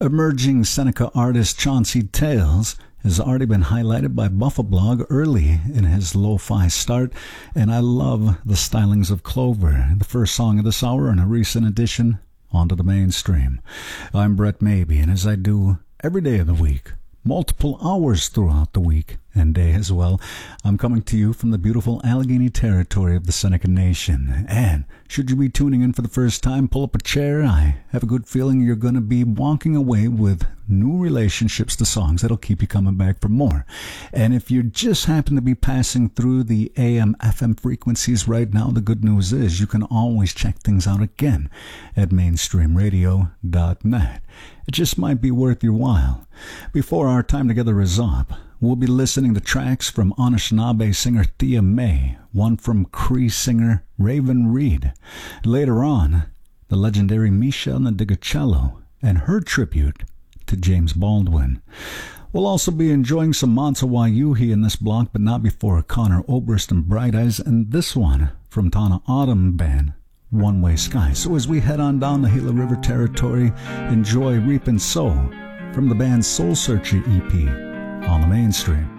Emerging Seneca artist Chauncey Tales has already been highlighted by Buffalo early in his lo-fi start, and I love the stylings of Clover, the first song of this hour and a recent addition onto the mainstream. I'm Brett Maybe, and as I do every day of the week, multiple hours throughout the week and day as well, I'm coming to you from the beautiful Allegheny territory of the Seneca Nation. And should you be tuning in for the first time, pull up a chair. I have a good feeling you're going to be walking away with new relationships to songs that'll keep you coming back for more. And if you just happen to be passing through the AM/FM frequencies right now, the good news is you can always check things out again at mainstreamradio.net. It just might be worth your while. Before our time together is up, we'll be listening to tracks from Anishinaabe singer Thea May, one from Cree singer Raven Reed. Later on, the legendary Michelle Nadigacello and her tribute to James Baldwin. We'll also be enjoying some Mansa Wayuhi in this block, but not before Connor Oberst and Bright Eyes, and this one from Tana Autumn Band, One Way Sky. So as we head on down the Gila River territory, enjoy Reap and Sow from the band's Soul Searcher EP on the mainstream.